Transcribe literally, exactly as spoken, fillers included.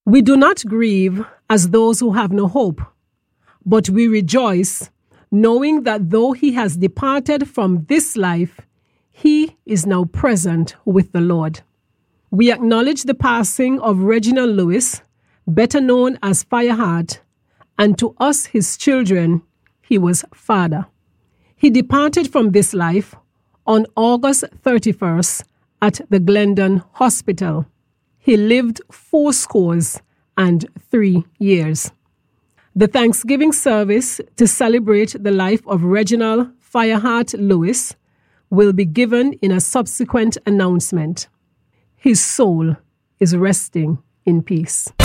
We do not grieve as those who have no hope, but we rejoice, knowing that though he has departed from this life, he is now present with the Lord. We acknowledge the passing of Reginald Lewis, better known as Fireheart, and to us, his children, he was father. He departed from this life on August thirty-first at the Glendon Hospital. He lived four scores and three years. The Thanksgiving service to celebrate the life of Reginald Fireheart Lewis will be given in a subsequent announcement. His soul is resting in peace.